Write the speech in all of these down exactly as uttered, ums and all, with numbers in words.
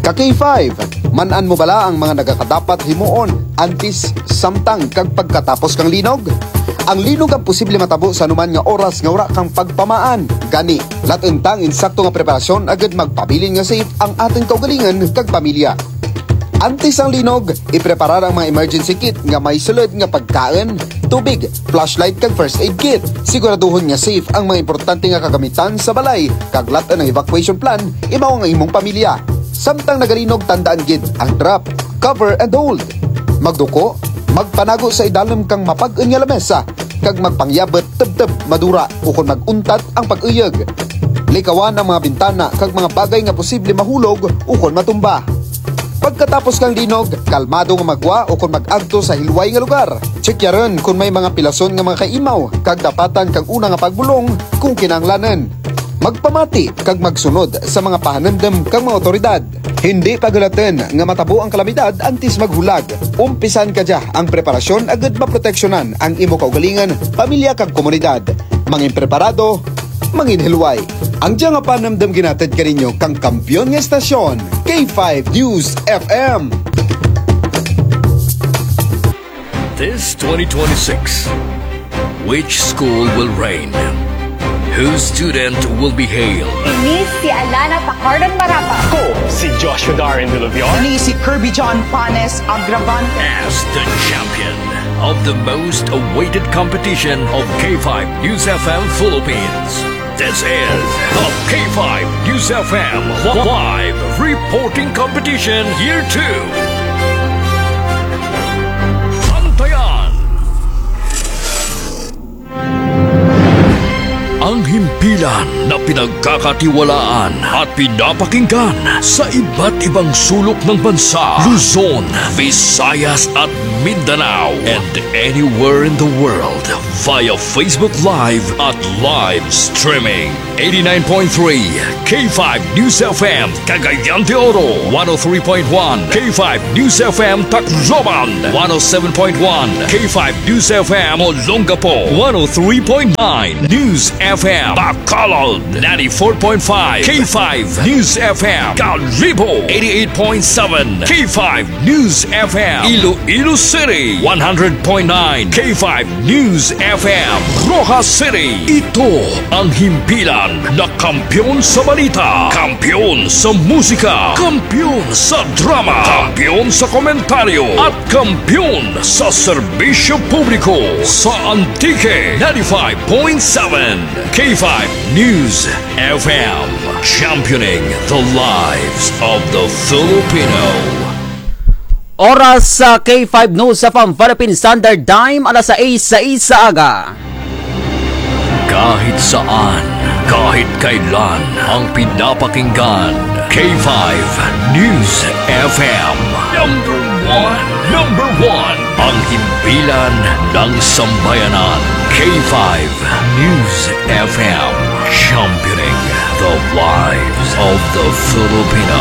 Ka K five, manan mo bala ang mga nagakadapat himuon antis samtang kag pagkatapos kang linog? Ang linog ang posible matabo sa anuman nga oras nga wala kang pagpamaan. Gani, latentang insakto nga preparasyon agad magpabilin nga safe ang ating kaugalingan kag pamilya. Antes ang linog, ipreparar ang mga emergency kit nga may sulod nga pagkain, tubig, flashlight kag first aid kit. Siguraduhon nga safe ang mga importante nga kagamitan sa balay, kag latan ng evacuation plan, imaw ang imong pamilya. Samtang nagalinog, tandaan gid ang drop, cover and hold. Magduko, magpanago sa idalam kang mapag-un nga lamesa, kag magpangyabot teb-teb madura ukon maguntat ang pag-uyag. Likawan ang mga bintana kag mga bagay nga posible mahulog ukon matumba. Pagkatapos kang linog, kalmado nga magwa o kung mag-agto sa hilway nga lugar. Tsekyaran kung may mga pilason nga mga kaimaw, kag dapatan kag una nga pagbulong kung kinanglanan. Magpamati kag magsunod sa mga pahanandam kag mga otoridad. Hindi pagulatan nga matabo ang kalamidad antes maghulag. Umpisan ka dya ang preparasyon agad maproteksyonan ang imo kaugalingan, pamilya kag komunidad. Mangin preparado, mangin hilway. Ang dyan nga panamdam ginatid ka ninyo kang kampiyon nga estasyon, K five News F M. This twenty twenty-six, which school will reign? Whose student will be hailed? Ini si Alana Pacardan Marapa. Ko, si Joshua Darin de Levior. Ini si Kirby John Panes Agravan. As the champion of the most awaited competition of K five News F M Philippines. This is the K five News F M Live Reporting Competition Year two. Antayan! Ang himpilan na pinagkakatiwalaan at pinapakinggan sa iba't ibang sulok ng bansa, Luzon, Visayas at Mindanao, and anywhere in the world via Facebook Live at live streaming. eighty-nine point three K five News F M Cagayan de Oro, one oh three point one K five News F M Tacloban, one oh seven point one K five News F M Olongapo, one oh three point nine News F M Bacolod, ninety-four point five K five News F M Calibo, eighty-eight point seven K five News F M Iloilo City, one hundred point nine K five News F M Rojas City. Ito ang himpilan na kampiyon sa balita, kampiyon sa musika, kampiyon sa drama, kampiyon sa komentaryo, at kampiyon sa serbisyo publiko sa Antique ninety-five point seven K five News F M, championing the lives of the Filipino. Oras sa K five News F M Philippine Standard Time, alas sais sa isa aga. Kahit saan, kahit kailan, ang pinapakinggan, K five News F M. Number one, number one, ang himpilan ng sambayanan, K five News F M, championing the lives of the Filipino.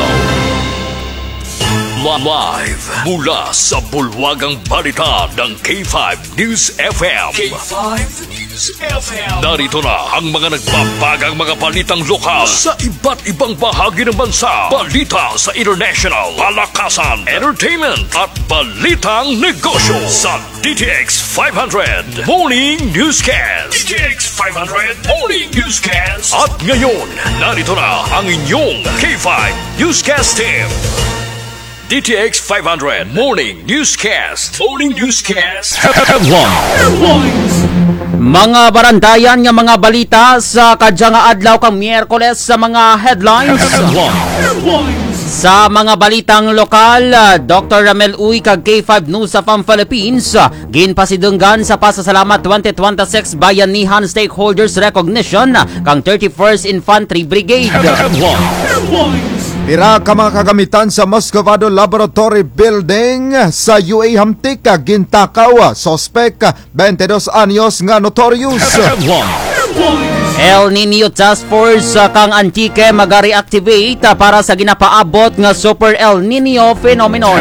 Live mula sa bulwagang balita ng K five News F M. K five News F M. Narito na ang mga nagbabagang mga balitang lokal sa iba't ibang bahagi ng bansa. Balita sa international, palakasan, entertainment at balitang negosyo sa D T X five hundred Morning Newscast. D T X five hundred Morning Newscast. At ngayon, narito na ang inyong K five Newscast team. D T X five hundred Morning Newscast. Morning Newscast. Headlines. Mga barandayan nga mga balita sa kadyang adlaw kang Miyerkules sa mga headlines. Headlines. Sa mga balitang lokal, Doctor Ramel Uy kag K five News of Philippines ginpasidunggan sa pasasalamat twenty twenty-six Bayanihan Stakeholders Recognition kang thirty-first Infantry Brigade. Headlines. Pira ka mga kagamitan sa Moscovado Laboratory Building sa U A Hamtik, gintakaw, sospek, twenty-dos anyos nga notorious. El Nino Task Force kang Antique mag-reactivate para sa ginapaabot nga Super El Nino phenomenon.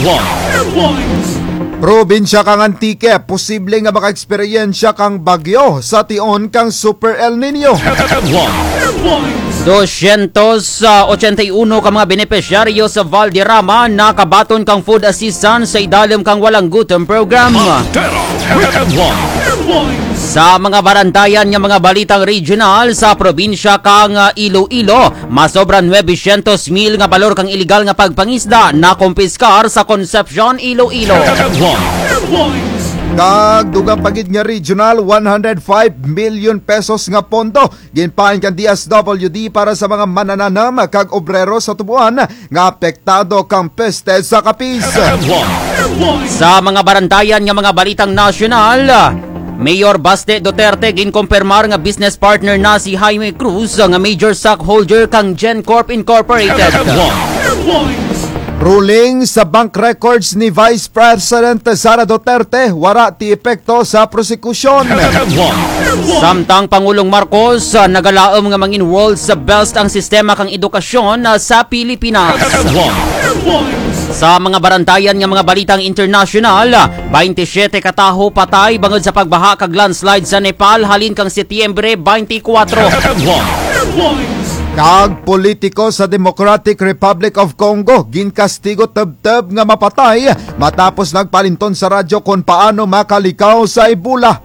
Probinsya kang Antique, posible nga maka-eksperyensya kang bagyo sa tion kang Super El Nino. doscientos eighty-one ka mga benepisyaryo sa Valderrama nakabaton kang food assistance sa idalim kang walang gutom program. Tera Headline. Sa mga barantayan nga mga balitang regional sa probinsya kang uh, Iloilo, masobra nine-cientos mil nga balor kang iligal nga pagpangisda na kumpiskar sa Concepcion, Iloilo. Kag dugang pagid nga regional one hundred five million pesos nga pondo ginpain kan D S W D para sa mga manananam kag obrero sa tubuan nga apektado kang peste sa kapis. Sa mga barantayan nga mga balitang nasyonal, Mayor Baste Duterte ginkumpirmar nga business partner na si Jaime Cruz nga major stockholder kang GenCorp Incorporated. Ruling sa bank records ni Vice President Sara Duterte wara ti epekto sa prosekusyon. Samtang Pangulong Marcos uh, nagalaom nga mangin world's best ang sistema kang edukasyon uh, sa Pilipinas. Sa mga barantayan nga mga balitang international, twenty-seven kataho patay bangod sa pagbaha kag landslide sa Nepal halin kang Setyembre twenty-four. Kag politiko sa Democratic Republic of Congo ginkastigo teb-teb nga mapatay matapos nagpalinton sa radyo kung paano makalikaw sa Ebola.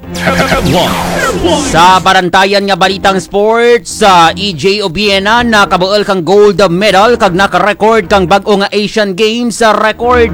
Sa barantayan nga balitang sports, sa uh, E J Obiena nakabuol kang gold medal kag naka-record kang bag-o nga Asian Games sa record.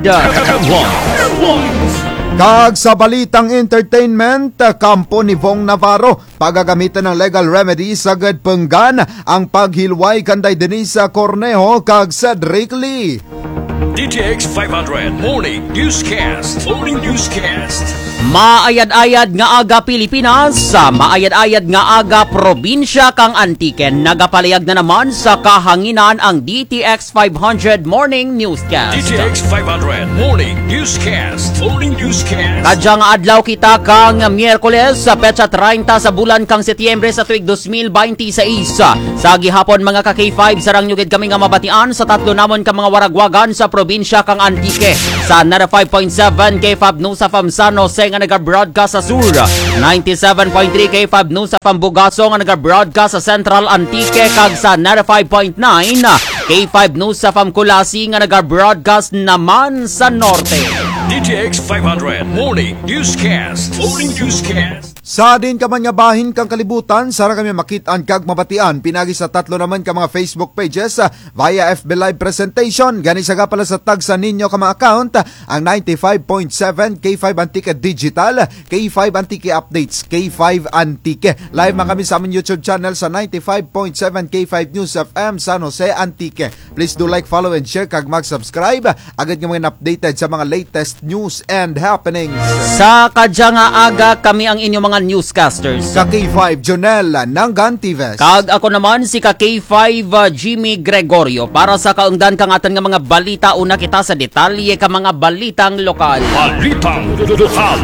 Kag sa balitang entertainment, kampo ni Vong Navarro pagagamitan ng legal remedies sa penggan ang paghilway kanday Denise Cornejo kag Cedric Lee. D T X five hundred Morning Newscast. Morning Newscast. Maayad-ayad nga aga Pilipinas, sa maayad-ayad nga aga probinsya kang Antiken, nagapalayag na naman sa kahanginan ang D T X five hundred Morning Newscast. D T X five hundred Morning Newscast. Morning Newscast. Kadyang adlaw kita kang Miyerkules sa petsa thirty sa bulan kang Setyembre sa tuig twenty twenty-six. Sa gihapon mga ka K five sarang nyugid kami nga mabatian sa tatlo namon ka mga waragwagan sa probinsya kang Antique. Sa ninety-five point seven K five News sa San Jose nga naga-broadcast sa Sur, ninety-seven point three K five News sa Pambugaso nga naga-broadcast sa Central Antique, kag sa ninety-five point nine K five News sa Famkulasi nga naga-broadcast naman sa Norte. D T X five hundred Morning Newscast. Morning Newscast. Sa din ka man nga bahin kang kalibutan, sara kami makitaan kag mabatian pinagi sa tatlo naman ka mga Facebook pages uh, via F B Live Presentation. Gani sa pala sa tag sa ninyo ka mga account, ang ninety-five point seven K five Antique Digital, K five Antique Updates, K five Antique. Live man kami sa aming YouTube channel sa ninety-five point seven K five News F M San Jose Antique. Please do like, follow, and share kag mag-subscribe. Agad nga mga updated sa mga latest news and happenings. Sa kadya nga aga kami ang inyong mga newscasters. Sa K five Jonel Nangan Tives. Kag ako naman si ka K five uh, Jimmy Gregorio para sa kaungdan kang atan nga mga balita. Una kita sa detalye ka mga balitang lokal. Balitang lokal.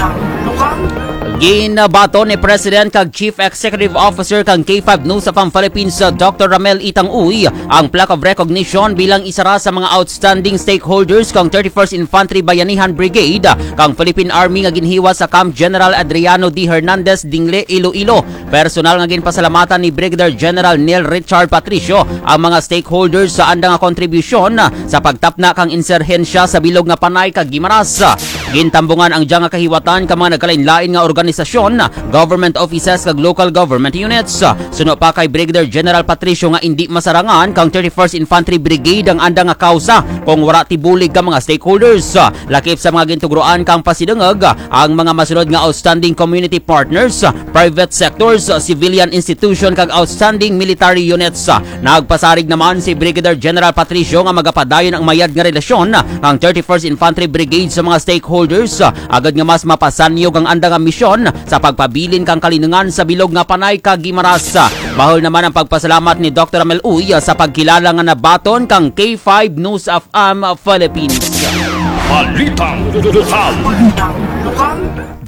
Ginabato ni President kag Chief Executive Officer kang K five News sa Philippines Doctor Ramel Itang Uy ang plaque of recognition bilang isa ra sa mga outstanding stakeholders kang thirty-first Infantry Bayanihan Brigade kang Philippine Army nga ginhiwa sa Camp General Adriano D. Hernandez, Dingle, Iloilo. Personal nga ginpasalamatan ni Brigadier General Neil Richard Patricio ang mga stakeholders sa andang nga kontribusyon sa pagtapna kang inserhensya sa bilog nga Panay kag Guimaras. Gintambungan ang diyang nga kahiwatan ka mga nagkalain-lain nga organisasyon, government offices kag local government units. Suno pa kay Brigadier General Patricio nga indi masarangan kang thirty-first Infantry Brigade ang andang nga kausa kung wara tibulig ka mga stakeholders. Lakip sa mga gintugroan kang pasidungag ang mga masunod nga outstanding community partners, private sectors, civilian institution kag outstanding military units. Nagpasarig naman si Brigadier General Patricio nga magapadayon ang mayad nga relasyon ang thirty-first Infantry Brigade sa mga stakeholders. Agad nga mas mapasanyog ang andang nga misyon sa pagpabilin kang kalinungan sa bilog nga Panay kag Guimaras. Bahol naman ang pagpasalamat ni Doctor Amel Uy sa pagkilala nga nabaton kang K five News of Am Philippines. Balitang lokal.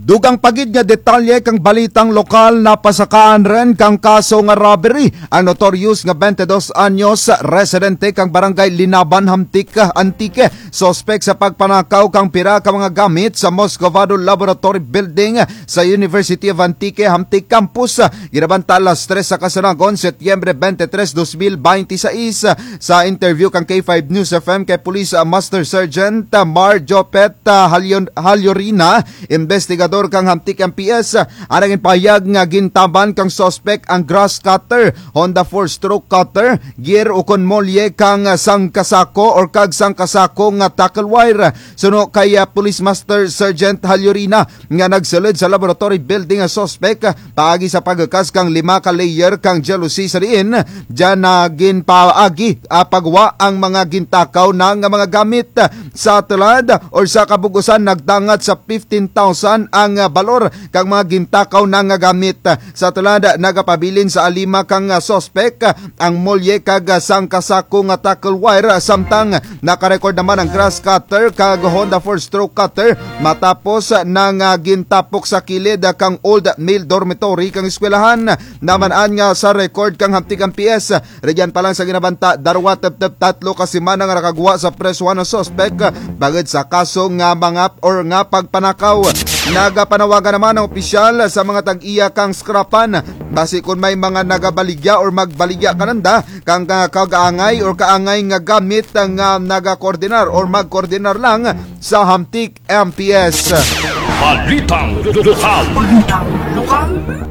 Dugang pagid nga detalye kang balitang lokal na pasakaan ren kang kaso nga robbery. Ang notorious nga twenty-dos anyos residente kang barangay Linaban, Hamtik, Antique. Sospek sa pagpanakaw kang pira ka mga gamit sa Moscovado Laboratory Building sa University of Antique, Hamtik Campus. Ginabanta alas tres sa kasanagon, Setyembre twenty-tres, two thousand twenty-six. Sa interview kang K five News F M kay Police Master Sergeant Mar Jopet Halyorina, investigador kang Hamtik M P S, anang payag nga gintaban kang suspect ang grass cutter, Honda four-stroke cutter, gear ukon molye kang sangkasako or kag sangkasako nga tackle wire. Suno kay uh, Police Master Sergeant Halyorina nga nagsulod sa laboratory building ang suspect paagi sa pagkakas kang lima ka layer kang jealousy sa diin. Diyan na ginpaagi uh, pagwa ang mga gintakaw na nga mga gamit sa tulad or sa kabugusan nagdangat sa fifteen thousand ang uh, balor kang mga gintakaw na nga gamit. Sa tulad nagapabilin sa alima kang uh, suspect ang molye kag uh, sangkasako nga tackle wire, samtang nakarecord naman ang grass cutter kag Honda four-stroke cutter matapos nang uh, gintapok sa kilid uh, kang old male dormitory kang eskwelahan. Namanaan nga sa record kang Hamtik M P S, regyan pa lang sa ginabanta darwa tep-tep tatlo kasi man nga nakagwa sa press one suspect bagid sa kaso nga mga or nga pagpanakaw. Nagapanawagan naman ang opisyal sa mga tag-iya kang skrapan basi kung may mga nagabaligya or magbaligya kananda kang uh, kagaangay or kaangay nga gamit nga nagakoordinar or magkoordinar lang sa Hamtik M P S. Balitang lokal.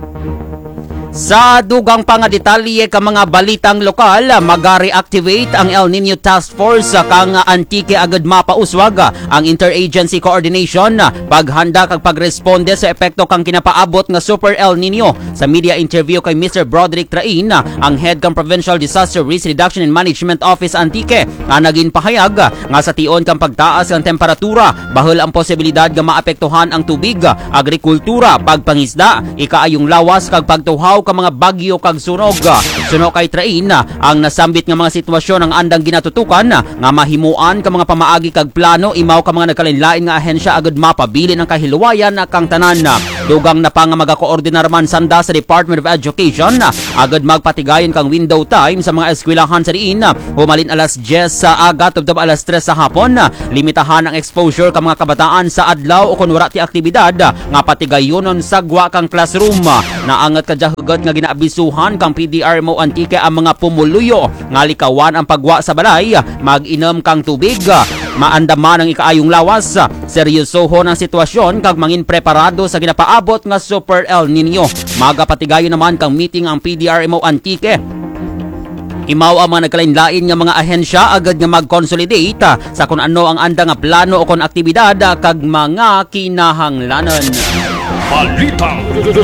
Sa dugang pa nga detalye ka mga balitang lokal, mag-reactivate ang El Nino Task Force kang Antique agad mapauswag ang interagency coordination paghanda kag pagresponde sa epekto kang kinapaabot nga Super El Nino. Sa media interview kay Mister Broderick Train, ang head kang Provincial Disaster Risk Reduction and Management Office Antique, nga naging pahayag nga sa tion kang pagtaas ng temperatura bahol ang posibilidad nga maapektuhan ang tubig, agrikultura, pagpangisda, ikaayong lawas kag pagtuhaw ka mga bagyo kag sunog. Suno kay Train, ang nasambit nga mga sitwasyon ang andang ginatutukan nga mahimuan ka mga pamaagi kag plano imaw ka mga nagkalain-lain nga ahensya agad mapabilin ang kahiluwayan kang tanan. Dugang na pa nga magakoordinar man sanda sa Department of Education agad magpatigayon kang window time sa mga eskwelahan sa diin. Humalin alas diyes sa aga tubtob alas tres sa hapon. Limitahan ang exposure ka mga kabataan sa adlaw o kun wala ti aktibidad nga patigayonon sagwa kang classroom. Naangat ka jahugot nga ginaabisuhan kang P D R mo Antique ang mga pumuluyo nga likawan ang pagwa sa balay, mag-inom kang tubig, maandaman ang ikaayong lawas. Seryosoho ng sitwasyon kag mangin preparado sa ginapaabot nga Super El Nino. Magapatigayon naman kang meeting ang P D R mo Antique. Imaw ang mga nagkalain-lain nga mga ahensya agad nga mag-consolidate sa kung ano ang anda nga plano o kung aktibidad kag mga kinahanglanon. Balitang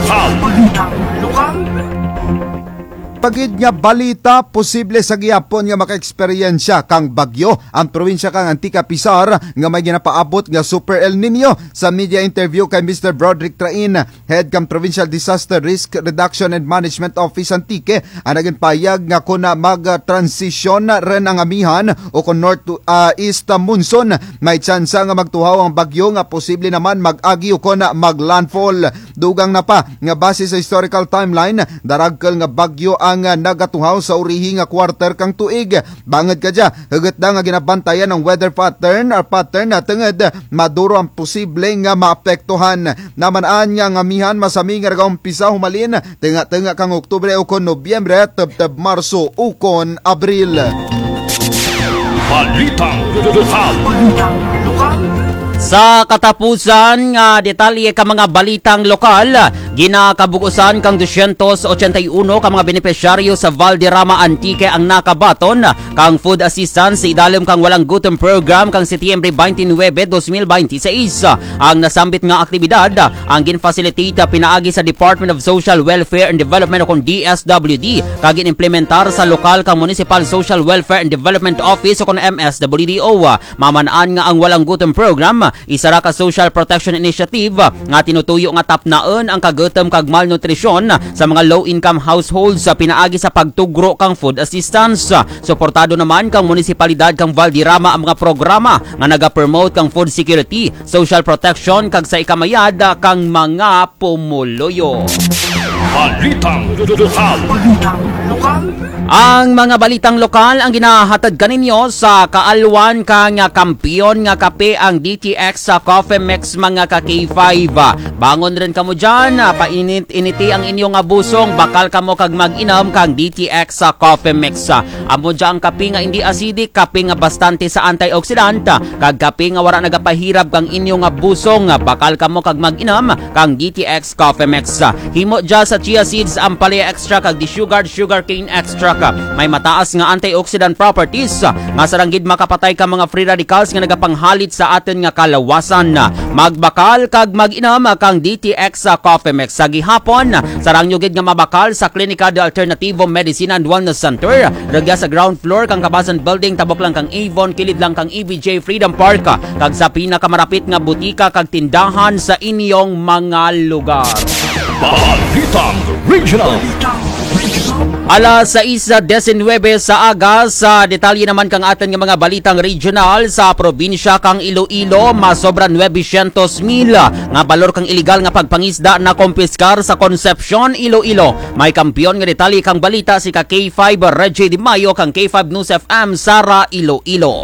lokal. Pagid nga balita, posible sa gihapon nga maka-eksperyensya kang bagyo ang probinsya kang Antique Pizar nga may ginapaabot nga Super El Nino. Sa media interview kay Mister Broderick Train, head kang Provincial Disaster Risk Reduction and Management Office Antique, ang naging payag nga kung mag-transition ren ang amihan o kung north to uh, east monsoon, may tsansa nga magtuhaw ang bagyo nga posible naman mag-agi o kung mag-landfall. Dugang na pa nga base sa historical timeline, daragkal nga bagyo ang nagatuhaw sa urihi nga quarter kang tuig. Bangad ka dya, hagit na nga ginabantayan ng weather pattern or pattern na tungod maduro ang posible nga maapektuhan. Namanaan nga ngamihan masami nga nagaumpisa humalin tinga-tinga kang Oktubre ukon Nobyembre tab-tab Marso ukon Abril. Balitang lokal. Sa katapusan nga detalye ka mga balitang lokal, ginakabukusan kang two eighty-one ka mga benepisyaryo sa Valderrama Antique ang nakabaton kang food assistance sa idalom kang walang gutom program kang Setyembre twenty-nine, twenty twenty-six. Ang nasambit nga aktibidad ang ginfacilitate pinaagi sa Department of Social Welfare and Development o kung D S W D kag ginimplementar sa lokal kang Municipal Social Welfare and Development Office o kung M S W D O. Mamanaan nga ang walang gutom program isa ra ka social protection initiative nga tinutuyo nga tapnaen ang kagutom kag malnutrisyon sa mga low-income households sa pinaagi sa pagtugro kang food assistance. Suportado naman kang munisipalidad kang Valderrama ang mga programa nga naga-promote kang food security, social protection kag sa ikamayad kang mga pumuluyo. Balitang lokal. Ang mga balitang lokal ang ginahatag kaninyo sa kaalwan kang kampiyon nga kape ang D T X sa Coffee Mix mga ka K five. Bangon rin kamo dyan, painit-initi ang inyong busong, bakal kamo kag mag-inom kang D T X sa Coffee Mix. Amo dyan ang kape nga hindi acidic, kape nga bastante sa antioxidant, kag kape nga wala nagapahirap kang inyong busong, bakal kamo kag mag-inom kang D T X Coffee Mix. Himo dyan sa chia seeds, ampalaya extra kag desugared sugarcane extract. May mataas nga antioxidant properties nga saranggid makapatay ka mga free radicals nga nagapanghalit sa aton nga kalawasan. Magbakal kag mag-inom kang D T X sa Coffee Mix. Sa gihapon, sarang nyugid nga mabakal sa Klinika de Alternativo Medicine and Wellness Center. Ragya sa ground floor kang Kabasan Building, tabok lang kang Avon, kilid lang kang E B J Freedom Park. Kag sa pinakamarapit nga butika kag tindahan sa inyong mga lugar. Balitang Regional. Alas sais nineteen sa aga, sa detalye naman kang atin nga mga balitang regional sa probinsya kang Iloilo, masobra nine hundred mil nga balor kang illegal nga pagpangisda na kompiskar sa Concepcion, Iloilo. May kampiyon nga detalye kang balita si ka K five Reggie Di Mayo kang K five News F M Sara, Iloilo.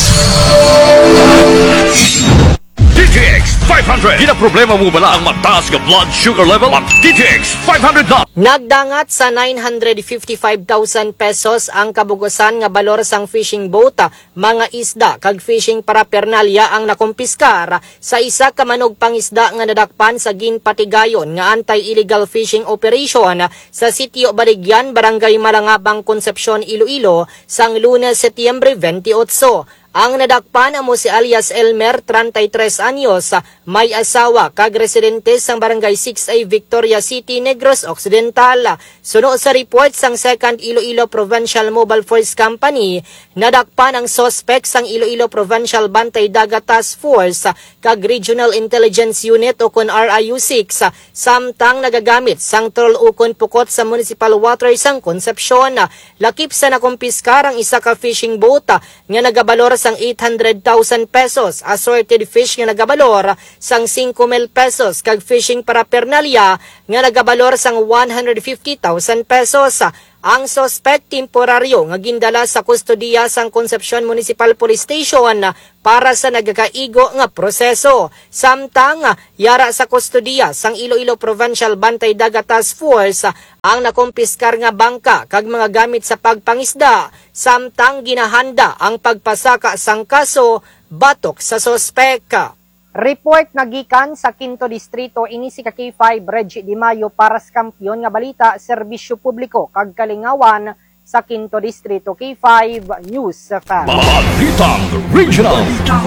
D T X five hundred. Gina problema mo bala ang mataas nga blood sugar level? Ang D T X five hundred na. Nagdangat sa nine hundred fifty-five thousand pesos ang kabugusan nga balor sang fishing boat, mga isda kag fishing paraphernalia ang nakumpiskar sa isa ka manog pangisda nga nadakpan sa ginpatigayon nga anti-illegal fishing operation sa sitio Baligyan, Barangay Malangabang, Concepcion, Iloilo sang Lunes, Setyembre twenty-eight. Ang nadakpan amo si alias Elmer, thirty-three anyos, may asawa kag residente sang Barangay six A, Victoria City, Negros Occidental. Suno sa report sang second Iloilo Provincial Mobile Force Company, nadakpan ang suspect sang Iloilo Provincial Bantay Dagat Task Force kag Regional Intelligence Unit o kun R I U six, samtang nagagamit sang troll ukon pukot sa municipal water sang Concepcion. Lakip sa nakumpiskar ang isa ka fishing boat nga nagabalor sang eight hundred thousand pesos, assorted fish nga nagabalor sang five mil pesos, kag fishing paraphernalia nga nagabalor sang one hundred fifty thousand pesos. Ang suspect temporaryo nga gindala sa kustodiya sang Concepcion Municipal Police Station para sa nagakaigo nga proseso. Samtang yara sa kustodiya sang Iloilo Provincial Bantay Dagat Task Force ang nakumpiskar nga bangka kag mga gamit sa pagpangisda, samtang ginahanda ang pagpasaka sang kaso batok sa suspect. Report nagikan sa Quinto Distrito, ini si ka K five Reggie Di Mayo para sa kampiyon nga balita, serbisyo publiko kag kalingawan sa Quinto Distrito. K five News F M. Balitang Regional.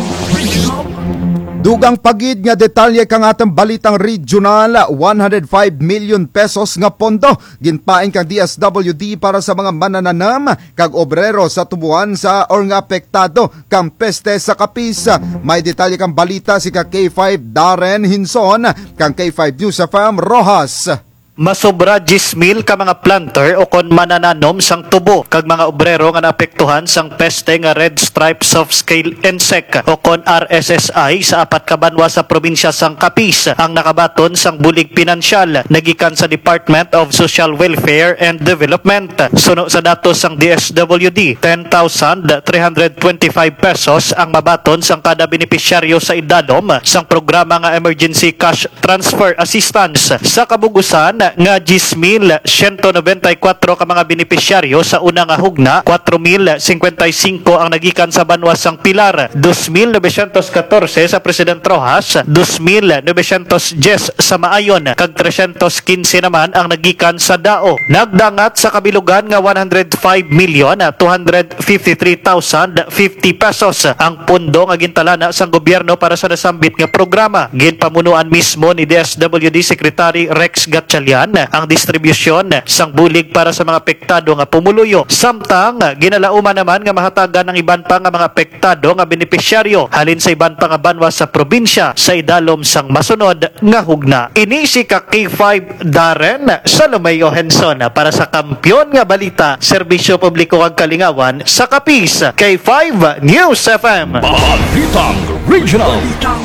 Dugang pagid nga detalye kang atang balitang regional, one hundred five million pesos nga pondo ginpain kang D S W D para sa mga manananam kag obrero sa tubuan sa or nga apektado kang peste sa kapis. May detalye kang balita si ka K five Darren Hinson kang K five News F M Rojas. Masobra ten mil ka mga planter o kon manananom sang tubo kag mga obrero nga naapektuhan sang peste nga red stripe soft scale insect o kon R S S I sa apat ka banwa sa probinsya sang Capiz ang nakabaton sang bulig pinansyal nagikan sa Department of Social Welfare and Development. Suno sa datos sang D S W D, ten thousand three hundred twenty-five pesos ang mabaton sang kada benepisyaryo sa idadom sang programa nga Emergency Cash Transfer Assistance. Sa kabugusan nga ten mil one hundred ninety-four ka mga benepisyaryo sa unang nga hugna, four mil fifty-five ang nagikan sa banwa sang Pilar, two mil nine hundred fourteen sa President Rojas, two mil nine hundred ten sa Maayon, kag three hundred fifteen naman ang nagikan sa Dao. Nagdangat sa kabilugan nga one hundred five million two hundred fifty-three thousand fifty pesos ang pundo nga gintalana sang gobyerno para sa nasambit nga programa. Ginpamunuan mismo ni D S W D Secretary Rex Gatchalian ginahulyan ang distribusyon sang bulig para sa mga apektado nga pumuluyo. Samtang ginalauman naman nga mahatagan ng iban pa nga mga apektado nga benepisyaryo halin sa iban pa nga banwa sa probinsya sa idalom sang masunod nga hugna. Ini si ka K five Darren Salome Johansson para sa Kampiyon nga Balita, Serbisyo Publiko kag Kalingawan sa Kapis, K five News F M. Balitang Regional.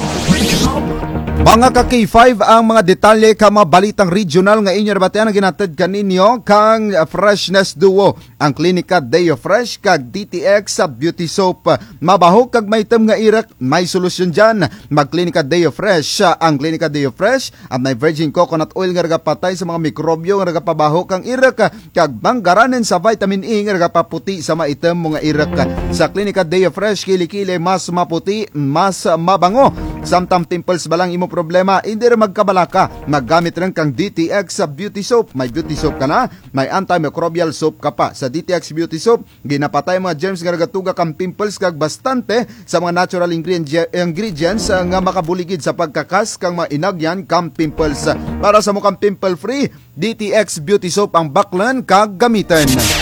Mga ka K five ang mga detalye ka mga balitang regional nga inyo nabatian ang ginatid kaninyo kang Freshness Duo, ang klinika Deo Fresh kag D T X sa Beauty Soap. Mabaho kag may item nga irak, may solusyon dyan. Magklinika Deo Fresh, ang klinika Deo Fresh at may virgin coconut oil nga nagapatay sa mga mikrobyo nga nagapabaho kang irak kag banggaranen sa vitamin E nga nagapaputi sa mga item mga irak. Sa klinika Deo Fresh kilikili mas maputi, mas mabango. Samtang pimples ba lang imo problema, hindi rin magkabalaka. Maggamit rin kang D T X sa Beauty Soap. May Beauty Soap ka na, may antimicrobial soap ka pa. Sa D T X Beauty Soap, ginapatay mga germs nga nagatuga kang pimples kag bastante sa mga natural ingredient, ingredients nga makabuligid sa pagkakas kang mga inagyan kang pimples. Para sa mukhang pimple free, D T X Beauty Soap ang baklan kag gamitin.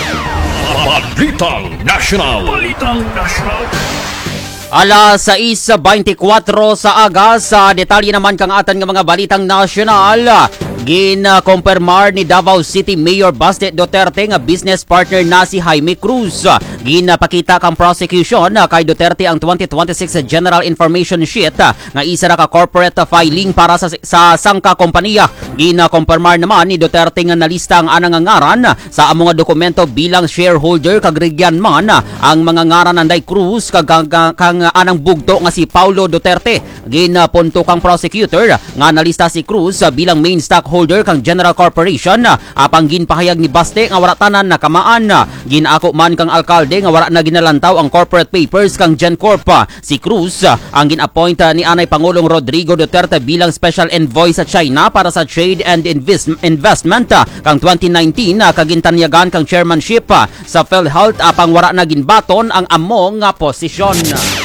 Balitang National. Balitang National. Alas sais twenty-four sa aga sa detalye naman kang atan nga mga balitang nasyonal. Gina-kompermar ni Davao City Mayor Baste Duterte nga business partner na si Jaime Cruz. Ginapakita kang prosecution kay Duterte ang twenty twenty-six General Information Sheet nga isa ra ka corporate filing para sa, sa sangka kompanya. Gina-kompermar naman ni Duterte nga nalista ang anang ngaran sa among nga dokumento bilang shareholder kag regyan man ang mga ngaran anday Cruz kag kang, kang anang bugto nga si Paulo Duterte. Ginapunto kang prosecutor nga nalista si Cruz bilang main stockholder kang General Corporation. Apang ginpahayag ni Baste nga wala tanan na kamaan. Ginaako man kang alkalde nga wala na ginalantaw ang corporate papers kang GenCorp. Si Cruz ang gin-appoint ni Anay Pangulong Rodrigo Duterte bilang special envoy sa China para sa trade and invest- investment kang twenty nineteen kagintanyagan kang chairmanship sa PhilHealth. Apang wala na ginbaton ang among nga posisyon.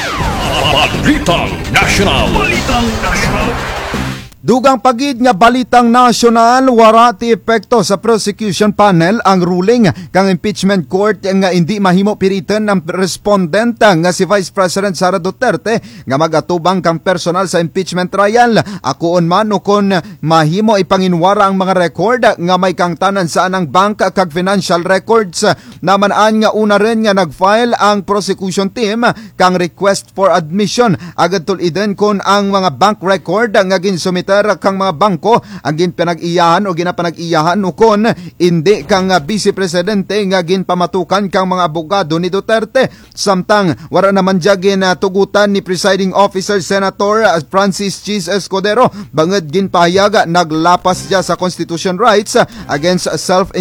Balitang National. Balitang National. Dugang pagid nga balitang nasyonal, wara ti epekto sa prosecution panel ang ruling kang impeachment court nga hindi mahimo piritan ng respondent nga si Vice President Sara Duterte nga magatubang kang personal sa impeachment trial. Akuon man o kon mahimo ipanginwara ang mga record nga may kang tanan sa anang bank kag financial records. Namanaan nga una rin nga nagfile ang prosecution team kang request for admission agad tuliden kon ang mga bank record nga ginsumite kang mga bangko ang ginpanag-iyahan o ginapanag-iyahan o kon hindi kang Vice Presidente nga ginpamatukan kang mga abogado ni Duterte. Samtang wala naman dyan tugutan ni Presiding Officer Senator Francis Cheese Escudero bangod ginpahayaga naglapas dya sa constitution rights against self